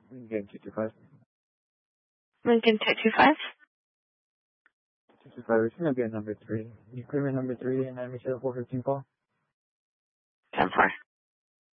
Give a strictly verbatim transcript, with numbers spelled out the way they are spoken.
Lincoln two two five. Lincoln two two five. two two five, it's going to be a number three. You clear me number three and then we set a four fifteen call? ten four.